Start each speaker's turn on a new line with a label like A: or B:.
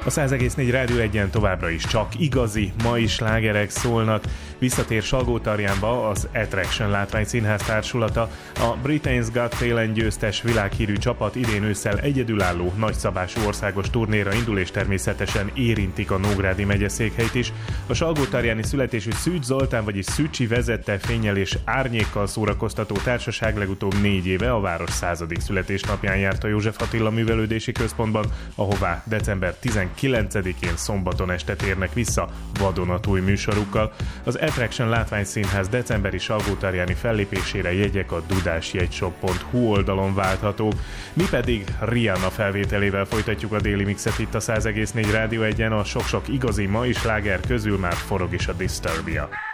A: A 100,4 Rádió Egyen továbbra is csak igazi mai slágerek szólnak. Visszatér Salgótarjánba az Attraction Látványszínház társulata. A Britain's Got Talent győztes világhírű csapat idén ősszel egyedülálló nagyszabású országos turnéra indul, és természetesen érintik a Nógrádi megyeszékhelyt is. A salgótarjáni születésű Szűcs Zoltán, vagyis Szücsi vezette fénnyel és árnyékkal szórakoztató társaság legutóbb 4 éve a város 100. születésnapján járt a József Attila Művelődési Központban, ahová december 19-én szombaton este térnek vissza vadonatúj műsorukkal. Az Attraction Látványszínház decemberi salgótarjáni fellépésére jegyek a dudásjegyshop.hu oldalon válthatók. Mi pedig Rihanna felvételével folytatjuk a déli mixet itt a 100,4 Rádió Egyen. A sok-sok igazi mai sláger közül már forog is a Disturbia.